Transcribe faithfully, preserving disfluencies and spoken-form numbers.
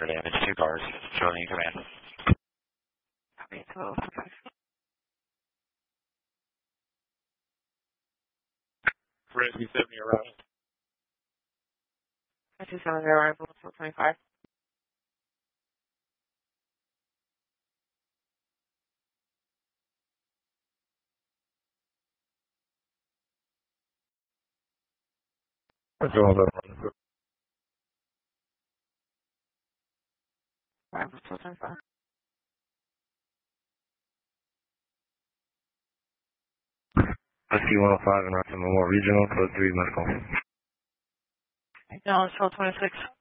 for damage, two cars. Showing you command. Copy, twelve. Rescue seventy arrival. two seven zero arrival, four twenty-five. Let's go on that. Arrival, four twenty-five. Rescue one oh five and Rockland Memorial Regional, code three medical. No, it's twelve twenty-six.